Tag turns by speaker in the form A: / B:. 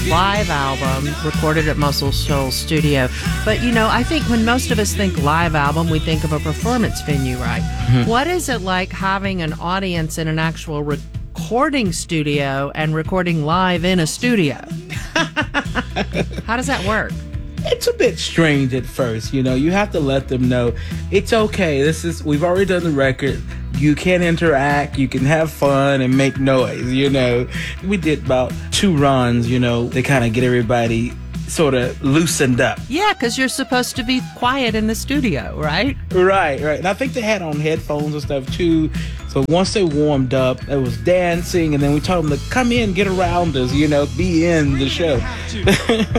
A: live album recorded at Muscle Shoals Studio. But, you know, I think when most of us think live album, we think of a performance venue, right? Mm-hmm. What is it like having an audience in an actual recording studio and recording live in a studio? How does that work?
B: It's a bit strange at first, you know. You have to let them know it's okay. We've already done the record. You can interact, you can have fun and make noise, you know. We did about 2 runs, you know, to kind of get everybody sort of loosened up.
A: Yeah, because you're supposed to be quiet in the studio, right?
B: Right. And I think they had on headphones and stuff too. So once they warmed up, it was dancing, and then we told them to come in, get around us, you know, be in the show.